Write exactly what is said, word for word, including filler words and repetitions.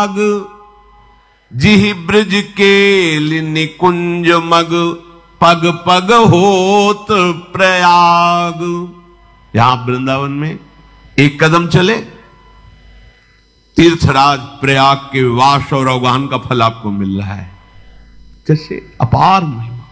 राग, जिहि ब्रज केल निकुंज मग, पग पग होत प्रयाग। यहां वृंदावन में एक कदम चले, तीर्थराज प्रयाग के वास और अवगाहन का फल आपको मिल रहा है। जैसे अपार में